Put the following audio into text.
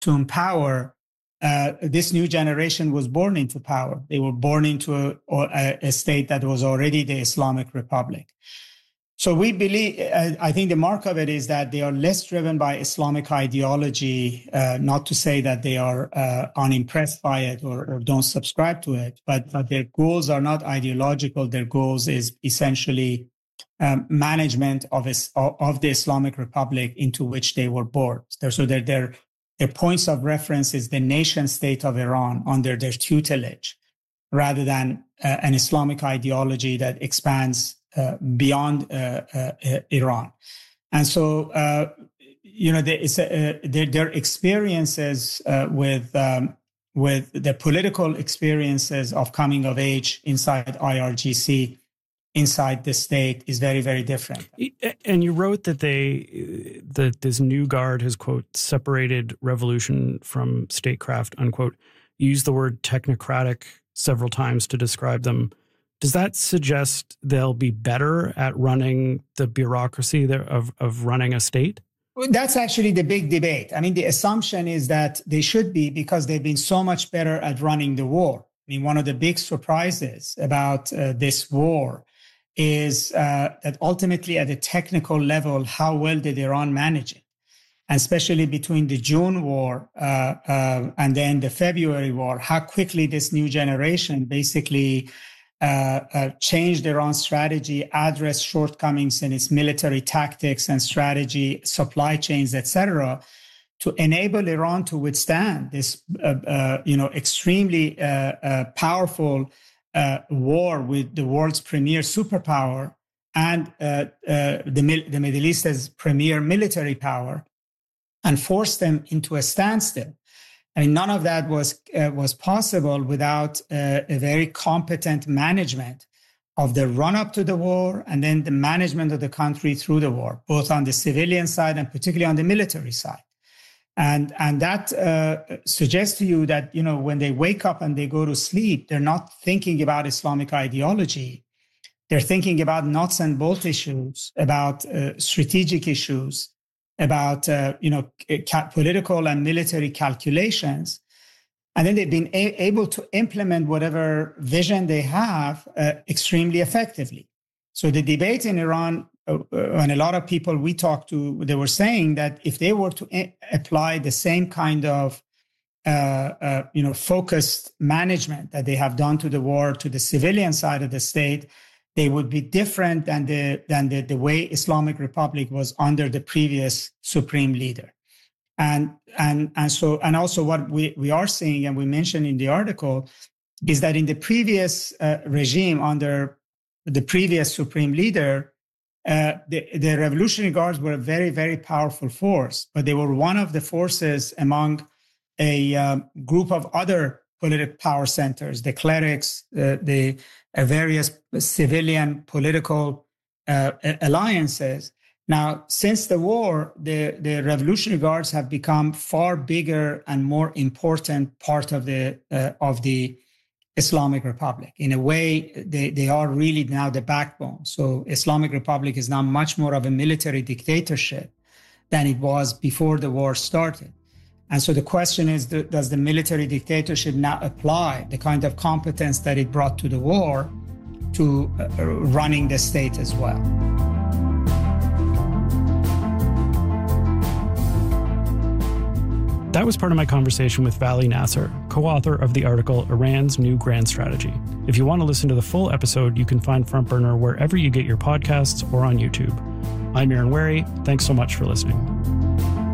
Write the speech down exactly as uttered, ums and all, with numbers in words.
to power, uh, this new generation was born into power. They were born into a, a, a state that was already the Islamic Republic. So we believe, I think the mark of it is that they are less driven by Islamic ideology, uh, not to say that they are uh, unimpressed by it or, or don't subscribe to it, but, but their goals are not ideological. Their goals is essentially um, management of, is, of the Islamic Republic into which they were born. So their, their, their points of reference is the nation state of Iran under their tutelage, rather than uh, an Islamic ideology that expands Uh, beyond uh, uh, Iran. And so, uh, you know, there is a, uh, their, their experiences uh, with um, with the political experiences of coming of age inside I R G C, inside the state, is very, very different. And you wrote that they, that this new guard has, quote, separated revolution from statecraft, unquote. You used the word technocratic several times to describe them. Does that suggest they'll be better at running the bureaucracy of, of running a state? That's actually the big debate. I mean, the assumption is that they should be, because they've been so much better at running the war. I mean, one of the big surprises about uh, this war is uh, that ultimately at a technical level, how well did Iran manage it? And especially between the June war uh, uh, and then the February war, how quickly this new generation basically Uh, uh, changed Iran's strategy, addressed shortcomings in its military tactics and strategy, supply chains, et cetera, to enable Iran to withstand this, uh, uh, you know, extremely uh, uh, powerful uh, war with the world's premier superpower and uh, uh, the, the Middle East's premier military power, and force them into a standstill. I mean, none of that was uh, was possible without uh, a very competent management of the run-up to the war and then the management of the country through the war, both on the civilian side and particularly on the military side. And, and that uh, suggests to you that, you know, when they wake up and they go to sleep, they're not thinking about Islamic ideology. They're thinking about nuts and bolt issues, about uh, strategic issues, about, uh, you know, ca- political and military calculations. And then they've been a- able to implement whatever vision they have uh, extremely effectively. So the debate in Iran, uh, and a lot of people we talked to, they were saying that if they were to a- apply the same kind of, uh, uh, you know, focused management that they have done to the war, to the civilian side of the state, they would be different than the than the, the way Islamic Republic was under the previous supreme leader. And and and so and also what we, we are seeing, and we mentioned in the article, is that in the previous uh, regime under the previous supreme leader, uh, the, the Revolutionary Guards were a very, very powerful force, but they were one of the forces among a um, group of other political power centers, the clerics, uh, the uh, various civilian political uh, alliances. Now, since the war, the, the Revolutionary Guards have become far bigger and more important part of the uh, of the Islamic Republic. In a way, they, they are really now the backbone. So Islamic Republic is now much more of a military dictatorship than it was before the war started. And so the question is, does the military dictatorship now apply the kind of competence that it brought to the war to uh, running the state as well? That was part of my conversation with Vali Nasser, co-author of the article Iran's New Grand Strategy. If you want to listen to the full episode, you can find Front Burner wherever you get your podcasts or on YouTube. I'm Aaron Wary. Thanks so much for listening.